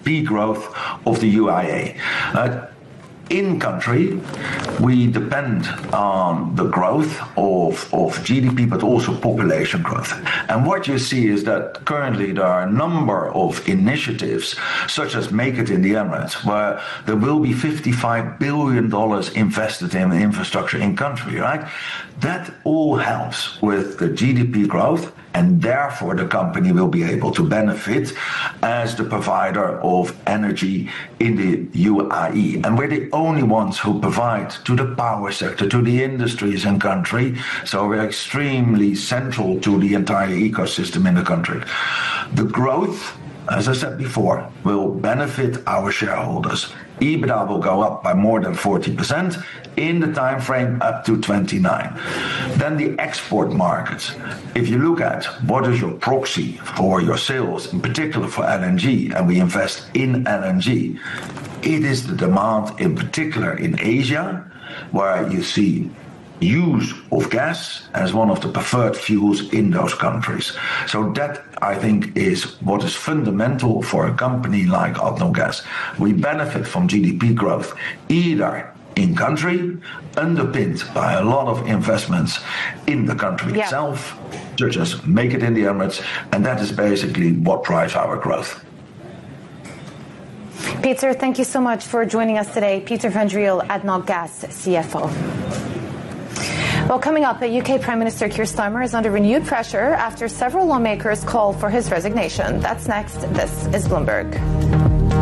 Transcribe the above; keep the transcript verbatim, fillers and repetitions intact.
P growth of the U I A. Uh, In country, we depend on the growth of, of G D P, but also population growth. And what you see is that currently there are a number of initiatives, such as Make It in the Emirates, where there will be fifty-five billion dollars invested in infrastructure in country, right? That all helps with the G D P growth, and therefore the company will be able to benefit as the provider of energy in the U A E. And we're the only ones who provide to the power sector, to the industries in country, so we're extremely central to the entire ecosystem in the country. The growth, as I said before, will benefit our shareholders. EBITDA will go up by more than forty percent in the time frame up to twenty-nine. Then the export markets. If you look at what is your proxy for your sales, in particular for L N G, and we invest in L N G, it is the demand in particular in Asia, where you see use of gas as one of the preferred fuels in those countries. So that, I think, is what is fundamental for a company like ADNOC Gas. We benefit from G D P growth either in country, underpinned by a lot of investments in the country yeah. itself, such as Make It in the Emirates, and that is basically what drives our growth. Peter, thank you so much for joining us today. Peter van Driel, ADNOC Gas C F O. Well, coming up, U K Prime Minister Keir Starmer is under renewed pressure after several lawmakers called for his resignation. That's next. This is Bloomberg.